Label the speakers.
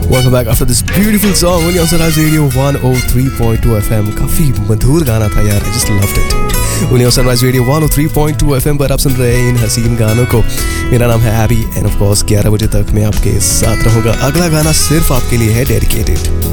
Speaker 1: Welcome back after this beautiful song on Sunrise Radio 103.2 FM. काफी मधुर गाना था यार, I just loved it. On Sunrise Radio 103.2 FM पर आप सुन रहे हैं इन हसीन गानों को. मेरा नाम है एबी एंड ऑफ कोर्स 11 बजे तक मैं आपके साथ रहूंगा. अगला गाना सिर्फ आपके लिए है, डेडिकेटेड.